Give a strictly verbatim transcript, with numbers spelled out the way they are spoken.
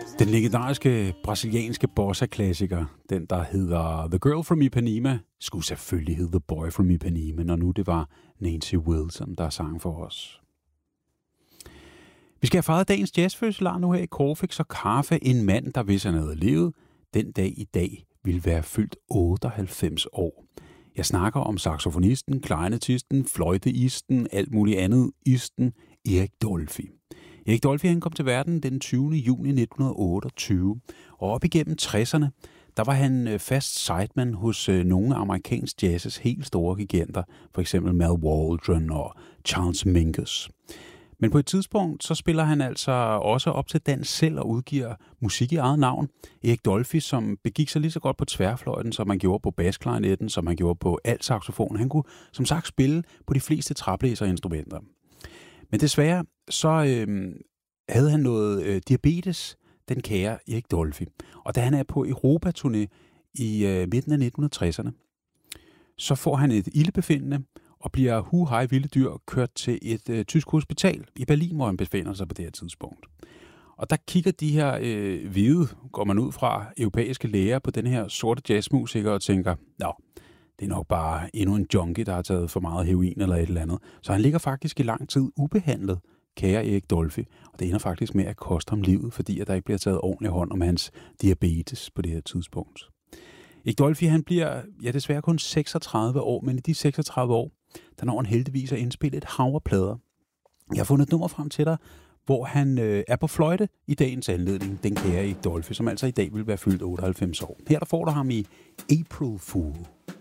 Den legendariske brasilianske bossa-klassiker, den der hedder The Girl from Ipanema, skulle selvfølgelig hedde The Boy from Ipanema, når nu det var Nancy Wilson, der sang for os. Vi skal have fejret dagens jazzfødselar nu her i Corfix og Kaffe. En mand, der hvis han havde levet, den dag i dag ville være fyldt otteoghalvfems år. Jeg snakker om saxofonisten, klarinettisten, fløjteisten, alt muligt andet isten, Erik Dolphy. Erik Dolphy han kom til verden den tyvende juni nitten otteogtyve, og op igennem tresserne, der var han fast sideman hos nogle amerikansk jazzes helt store giganter, for eksempel Mal Waldron og Charles Mingus. Men på et tidspunkt, så spiller han altså også op til dans selv og udgiver musik i eget navn. Erik Dolphy, som begik sig lige så godt på tværfløjten, som man gjorde på basklarinetten, som man gjorde på altsaxofon. Han kunne som sagt spille på de fleste træblæserinstrumenter. Men desværre, så øh, havde han noget øh, diabetes, den kære Erik Dolphy. Og da han er på Europaturné i øh, midten af nitten tresserne, så får han et ildebefindende og bliver hu hej vilde dyr kørt til et øh, tysk hospital i Berlin, hvor han befinder sig på det her tidspunkt. Og der kigger de her øh, hvide, går man ud fra, europæiske læger på den her sorte jazzmusiker og tænker, nå, det er nok bare endnu en junkie, der har taget for meget heroin eller et eller andet. Så han ligger faktisk i lang tid ubehandlet, kære Erik Dolphy, og det ender faktisk med at koste ham livet, fordi at der ikke bliver taget ordentlig hånd om hans diabetes på det her tidspunkt. Erik Dolphy, han bliver ja, desværre kun seksogtredive år, men i de seksogtredive år, der når han heldigvis at indspille et hav af plader. Jeg har fundet et nummer frem til dig, hvor han øh, er på fløjte i dagens anledning, den kære Erik Dolphy, som altså i dag vil være fyldt otteoghalvfems år. Her der får du ham i April Fool.